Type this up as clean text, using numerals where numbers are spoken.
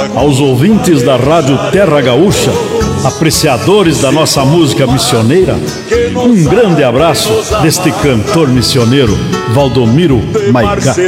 aos ouvintes da Rádio Terra Gaúcha, apreciadores da nossa música missioneira, um grande abraço deste cantor missioneiro, Valdomiro Maicá.